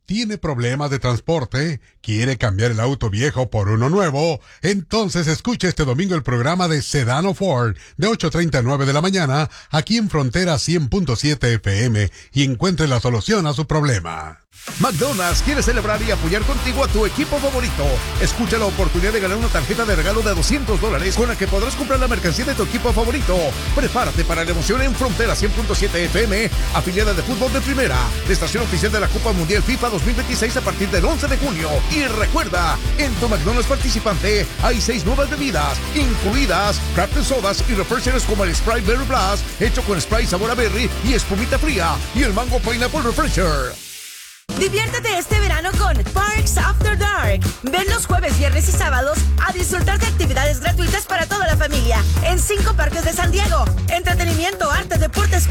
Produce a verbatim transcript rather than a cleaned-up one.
¿Tiene problemas de transporte? ¿Quiere cambiar el auto viejo por uno nuevo? Entonces escuche este domingo el programa de Sedano Ford de ocho treinta a nueve de la mañana aquí en Frontera cien punto siete F M y encuentre la solución a su problema. McDonald's quiere celebrar y apoyar contigo a tu equipo favorito. Escucha la oportunidad de ganar una tarjeta de regalo de doscientos dólares con la que podrás comprar la mercancía de tu equipo favorito. Prepárate para la emoción en Frontera cien punto siete F M, afiliada de fútbol de primera, la estación oficial de la Copa Mundial FIFA dos mil veintiséis a partir del once de junio. Y recuerda, en tu McDonald's participante hay seis nuevas bebidas, incluidas Crafted Sodas y refreshers como el Sprite Berry Blast, hecho con Sprite sabor a berry y espumita fría, y el Mango Pineapple Refresher. Diviértete este verano con Parks After Dark. Ven los jueves, viernes y sábados a disfrutar de actividades gratuitas para toda la familia en cinco parques de San Diego. Entretenimiento, arte, deportes,